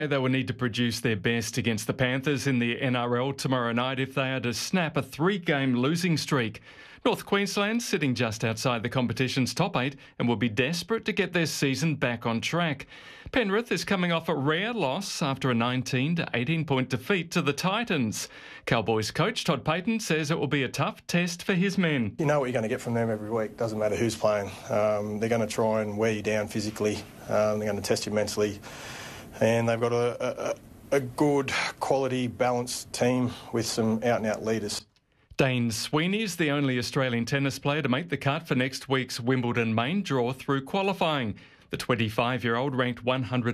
They will need to produce their best against the Panthers in the NRL tomorrow night if they are to snap a 3-game losing streak. North Queensland sitting just outside the competition's top 8 and will be desperate to get their season back on track. Penrith is coming off a rare loss after a 19 to 18 point defeat to the Titans. Cowboys coach Todd Payten says it will be a tough test for his men. You know what you're going to get from them every week. Doesn't matter who's playing. They're going to try and wear you down physically. They're going to test you mentally. And they've got a good, quality, balanced team with some out-and-out leaders. Dane Sweeney is the only Australian tennis player to make the cut for next week's Wimbledon main draw through qualifying. The 25-year-old, ranked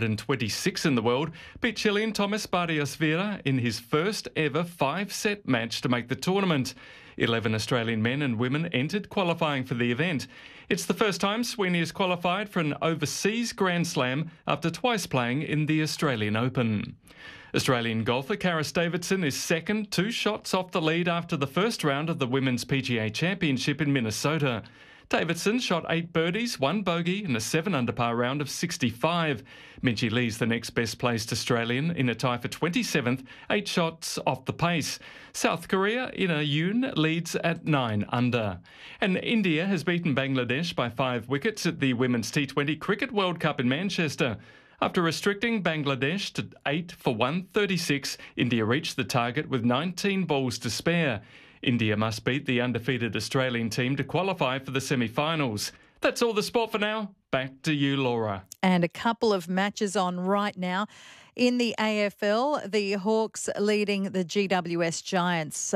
126 in the world, beat Chilean Thomas Barrios Vera in his first ever 5-set match to make the tournament. 11 Australian men and women entered qualifying for the event. It's the first time Sweeney has qualified for an overseas Grand Slam after twice playing in the Australian Open. Australian golfer Karis Davidson is second, 2 shots off the lead after the first round of the Women's PGA Championship in Minnesota. Davidson shot 8 birdies, 1 bogey and a 7-under par round of 65. Minjee Lee's the next best placed Australian in a tie for 27th, 8 shots off the pace. South Korea, Ina Yoon, leads at 9 under. And India has beaten Bangladesh by 5 wickets at the Women's T20 Cricket World Cup in Manchester. After restricting Bangladesh to 8 for 136, India reached the target with 19 balls to spare. India must beat the undefeated Australian team to qualify for the semi-finals. That's all the sport for now. Back to you, Laura. And a couple of matches on right now. In the AFL, the Hawks leading the GWS Giants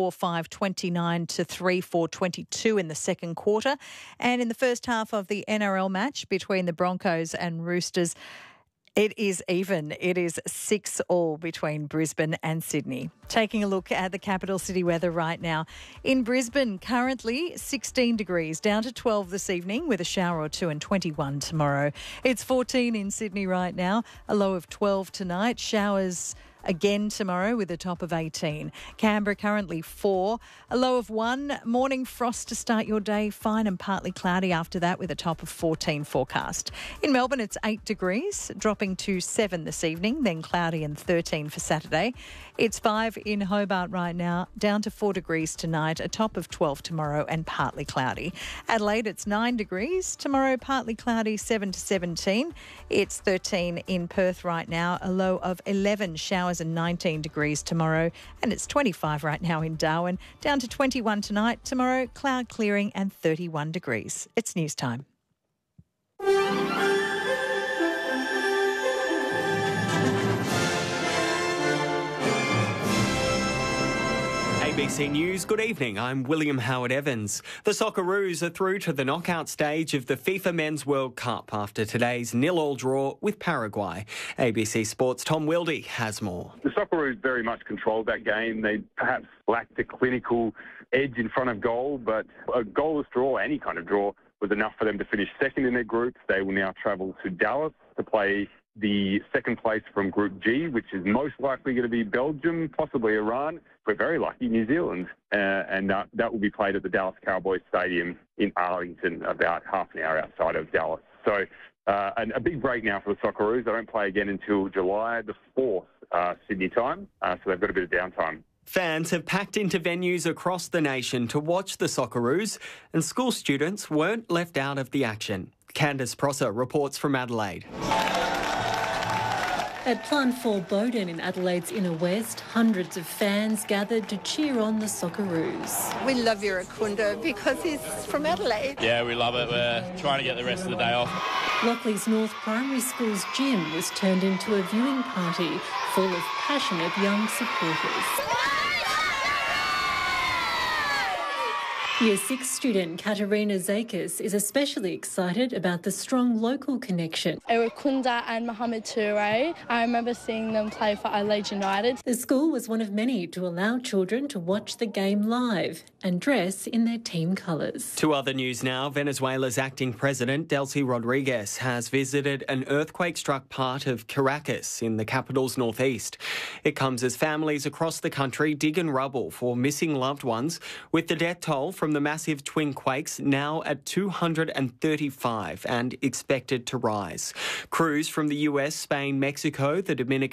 4-5-29 to 3-4-22 in the second quarter. And in the first half of the NRL match between the Broncos and Roosters, it is even. It is 6-all between Brisbane and Sydney. Taking a look at the capital city weather right now. In Brisbane, currently 16 degrees, down to 12 this evening with a shower or 2 and 21 tomorrow. It's 14 in Sydney right now, a low of 12 tonight. Showers again tomorrow with a top of 18. Canberra currently 4, a low of 1. Morning frost to start your day, fine and partly cloudy after that with a top of 14 forecast. In Melbourne, it's 8 degrees, dropping to 7 this evening, then cloudy and 13 for Saturday. It's 5 in Hobart right now, down to 4 degrees tonight, a top of 12 tomorrow and partly cloudy. Adelaide, it's 9 degrees, tomorrow partly cloudy, 7 to 17. It's 13 in Perth right now, a low of 11, showers and 19 degrees tomorrow, and it's 25 right now in Darwin, down to 21 tonight, tomorrow cloud clearing and 31 degrees. It's news time. ABC News, good evening. I'm William Howard Evans. The Socceroos are through to the knockout stage of the FIFA Men's World Cup after today's 0-0 draw with Paraguay. ABC Sports' Tom Wilde has more. The Socceroos very much controlled that game. They perhaps lacked the clinical edge in front of goal, but a goalless draw, any kind of draw, was enough for them to finish second in their group. They will now travel to Dallas to play the second place from Group G, which is most likely going to be Belgium, possibly Iran. We're very lucky, New Zealand. And that will be played at the Dallas Cowboys Stadium in Arlington, about half an hour outside of Dallas. So a big break now for the Socceroos. They don't play again until July the 4th, Sydney time. So they've got a bit of downtime. Fans have packed into venues across the nation to watch the Socceroos, and school students weren't left out of the action. Candice Prosser reports from Adelaide. At Plant 4 Bowden in Adelaide's inner west, hundreds of fans gathered to cheer on the Socceroos. We love Iracunda because he's from Adelaide. Yeah, we love it. We're trying to get the rest of the day off. Lockleys North Primary School's gym was turned into a viewing party full of passionate young supporters. Year 6 student Katerina Zakis is especially excited about the strong local connection. Iracunda and Mohamed Toure, I remember seeing them play for Adelaide United. The school was one of many to allow children to watch the game live and dress in their team colours. To other news now, Venezuela's acting president, Delcy Rodriguez, has visited an earthquake-struck part of Caracas in the capital's northeast. It comes as families across the country dig in rubble for missing loved ones, with the death toll from from the massive twin quakes now at 235 and expected to rise. Crews from the US, Spain, Mexico, the Dominican